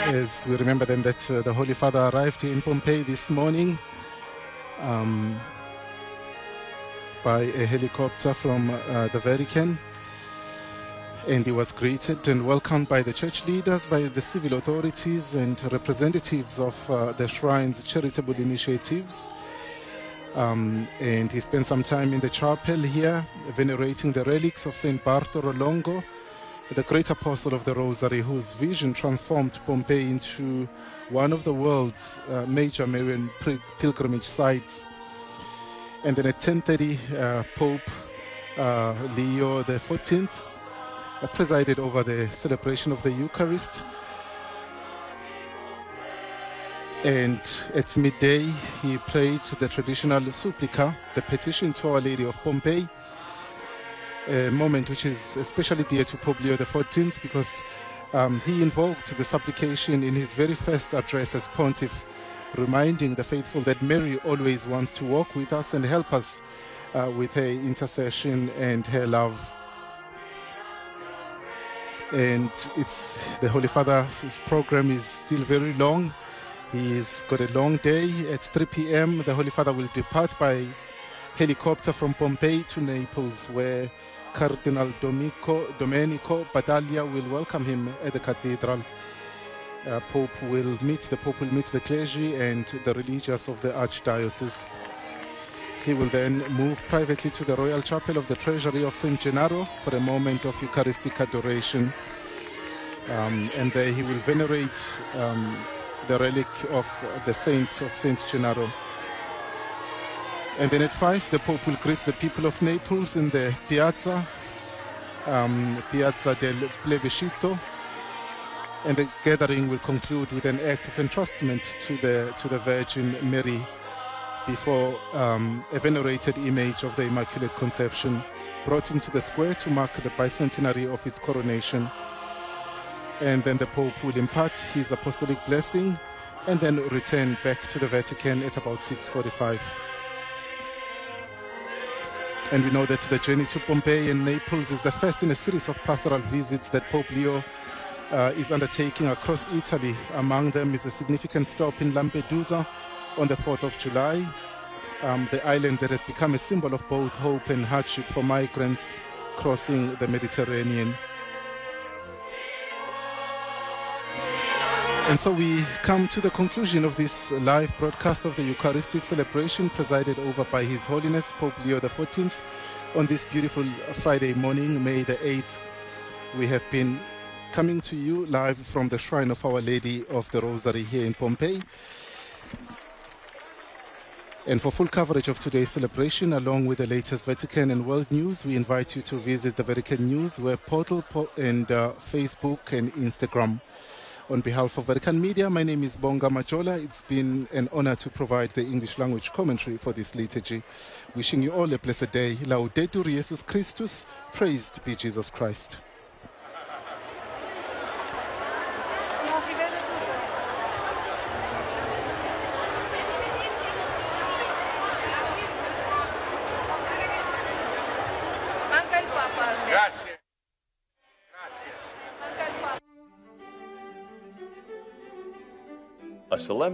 As we remember then that the Holy Father arrived in Pompeii this morning by a helicopter from the Vatican, and he was greeted and welcomed by the church leaders, by the civil authorities and representatives of the shrine's charitable initiatives. And he spent some time in the chapel here venerating the relics of Saint Bartolo Longo, the great apostle of the Rosary, whose vision transformed Pompeii into one of the world's major Marian pilgrimage sites. And then at 10:30, Pope Leo XIV presided over the celebration of the Eucharist. And at midday, he prayed the traditional Supplica, the petition to Our Lady of Pompeii, a moment which is especially dear to Pope Leo XIV because he invoked the supplication in his very first address as pontiff, reminding the faithful that Mary always wants to walk with us and help us with her intercession and her love. And it's the Holy Father, his program is still very long. He's got a long day. At 3 p.m. the Holy Father will depart by helicopter from Pompeii to Naples, where Cardinal Domenico Battaglia will welcome him at the cathedral. The Pope will meet the clergy and the religious of the Archdiocese. He will then move privately to the Royal Chapel of the Treasury of St. Gennaro for a moment of Eucharistic adoration. And there he will venerate the relic of the saint of St. Gennaro. And then at 5, the Pope will greet the people of Naples in the Piazza del Plebiscito. And the gathering will conclude with an act of entrustment to the Virgin Mary before a venerated image of the Immaculate Conception brought into the square to mark the bicentenary of its coronation. And then the Pope will impart his apostolic blessing and then return back to the Vatican at about 6:45. And we know that the journey to Pompeii and Naples is the first in a series of pastoral visits that Pope Leo is undertaking across Italy. Among them is a significant stop in Lampedusa on the 4th of July, the island that has become a symbol of both hope and hardship for migrants crossing the Mediterranean. And so we come to the conclusion of this live broadcast of the Eucharistic celebration presided over by His Holiness Pope Leo XIV on this beautiful Friday morning, May the 8th. We have been coming to you live from the Shrine of Our Lady of the Rosary here in Pompeii. And for full coverage of today's celebration, along with the latest Vatican and world news, we invite you to visit the Vatican News web portal and Facebook and Instagram. On behalf of Vatican Media, my name is Bonga Majola. It's been an honor to provide the English language commentary for this liturgy. Wishing you all a blessed day. Laudetur Jesus Christus. Praised be Jesus Christ. A solemn